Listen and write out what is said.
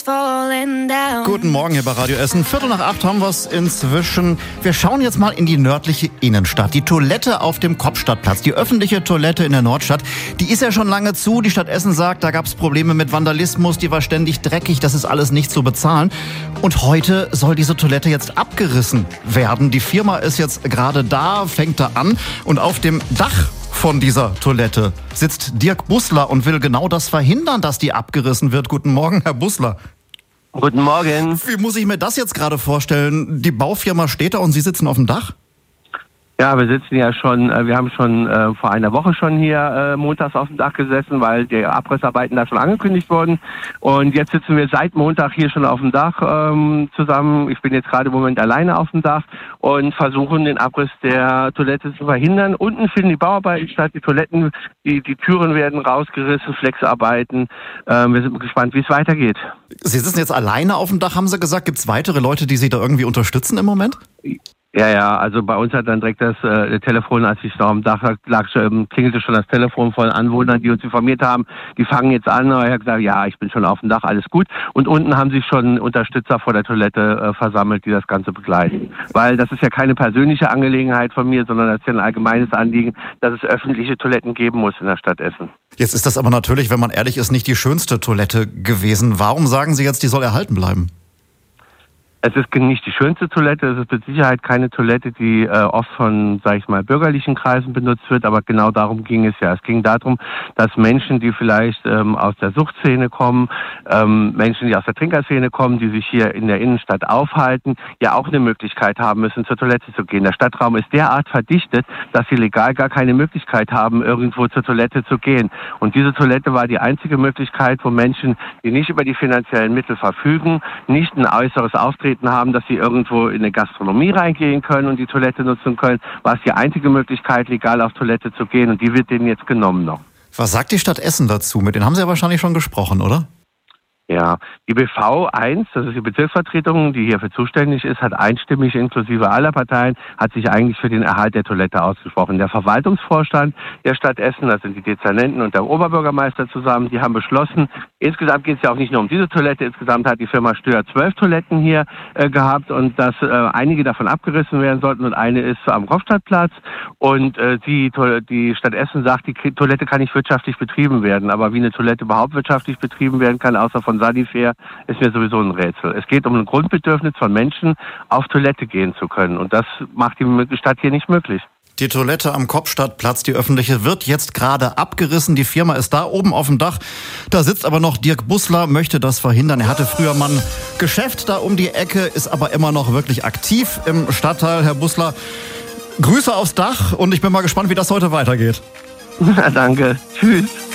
Guten Morgen hier bei Radio Essen. 7:45 haben wir es inzwischen. Wir schauen jetzt mal in die nördliche Innenstadt. Die Toilette auf dem Kopstadtplatz, die öffentliche Toilette in der Nordstadt, die ist ja schon lange zu. Die Stadt Essen sagt, da gab es Probleme mit Vandalismus, die war ständig dreckig, das ist alles nicht zu bezahlen. Und heute soll diese Toilette jetzt abgerissen werden. Die Firma ist jetzt gerade da, fängt da an und auf dem Dach von dieser Toilette sitzt Dirk Bussler und will genau das verhindern, dass die abgerissen wird. Guten Morgen, Herr Bussler. Guten Morgen. Wie muss ich mir das jetzt gerade vorstellen? Die Baufirma steht da und Sie sitzen auf dem Dach? Ja, wir haben schon vor einer Woche schon hier montags auf dem Dach gesessen, weil die Abrissarbeiten da schon angekündigt wurden. Und jetzt sitzen wir seit Montag hier schon auf dem Dach zusammen. Ich bin jetzt gerade im Moment alleine auf dem Dach und versuchen den Abriss der Toilette zu verhindern. Unten finden die Bauarbeiten statt, die Toiletten, die Türen werden rausgerissen, Flexarbeiten. Wir sind gespannt, wie es weitergeht. Sie sitzen jetzt alleine auf dem Dach, haben Sie gesagt. Gibt es weitere Leute, die Sie da irgendwie unterstützen im Moment? Ja, also bei uns hat dann direkt das Telefon, als ich noch am Dach lag, klingelte schon das Telefon von Anwohnern, die uns informiert haben. Die fangen jetzt an, aber er hat gesagt, ja, ich bin schon auf dem Dach, alles gut. Und unten haben sich schon Unterstützer vor der Toilette versammelt, die das Ganze begleiten. Weil das ist ja keine persönliche Angelegenheit von mir, sondern das ist ja ein allgemeines Anliegen, dass es öffentliche Toiletten geben muss in der Stadt Essen. Jetzt ist das aber natürlich, wenn man ehrlich ist, nicht die schönste Toilette gewesen. Warum sagen Sie jetzt, die soll erhalten bleiben? Es ist nicht die schönste Toilette, es ist mit Sicherheit keine Toilette, die oft von, sag ich mal, bürgerlichen Kreisen benutzt wird, aber genau darum ging es ja. Es ging darum, dass Menschen, die vielleicht aus der Suchtszene kommen, Menschen, die aus der Trinkerszene kommen, die sich hier in der Innenstadt aufhalten, ja auch eine Möglichkeit haben müssen, zur Toilette zu gehen. Der Stadtraum ist derart verdichtet, dass sie legal gar keine Möglichkeit haben, irgendwo zur Toilette zu gehen. Und diese Toilette war die einzige Möglichkeit, wo Menschen, die nicht über die finanziellen Mittel verfügen, nicht ein äußeres Auftreten haben, dass sie irgendwo in eine Gastronomie reingehen können und die Toilette nutzen können, war es die einzige Möglichkeit, legal auf Toilette zu gehen und die wird denen jetzt genommen noch. Was sagt die Stadt Essen dazu? Mit denen haben Sie ja wahrscheinlich schon gesprochen, oder? Ja, die BV 1, das ist die Bezirksvertretung, die hierfür zuständig ist, hat einstimmig inklusive aller Parteien, hat sich eigentlich für den Erhalt der Toilette ausgesprochen. Der Verwaltungsvorstand der Stadt Essen, das sind die Dezernenten und der Oberbürgermeister zusammen, die haben beschlossen, insgesamt geht es ja auch nicht nur um diese Toilette, insgesamt hat die Firma Stör 12 Toiletten hier gehabt und dass einige davon abgerissen werden sollten und eine ist am Kopstadtplatz und die Stadt Essen sagt, die Toilette kann nicht wirtschaftlich betrieben werden, aber wie eine Toilette überhaupt wirtschaftlich betrieben werden kann, außer von Sanifair, ist mir sowieso ein Rätsel. Es geht um ein Grundbedürfnis von Menschen, auf Toilette gehen zu können. Und das macht die Stadt hier nicht möglich. Die Toilette am Kopstadtplatz, die öffentliche, wird jetzt gerade abgerissen. Die Firma ist da oben auf dem Dach. Da sitzt aber noch Dirk Bussler, möchte das verhindern. Er hatte früher mal ein Geschäft da um die Ecke, ist aber immer noch wirklich aktiv im Stadtteil. Herr Bussler, Grüße aufs Dach und ich bin mal gespannt, wie das heute weitergeht. Danke. Tschüss.